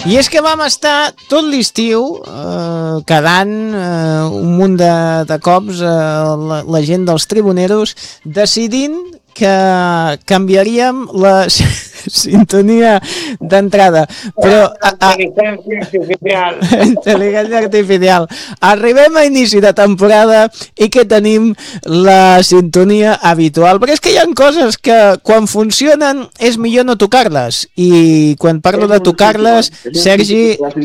I és que vam estar tot l'estiu quedant un munt de cops la gent dels tribuneros decidint que canviaríem la sintonia d'entrada, però intel·ligència artificial. Arribem a inici de temporada i que tenim la sintonia habitual, però és que hi ha coses que quan funcionen és millor no tocar-les, i quan parlo de tocar-les, Sergi,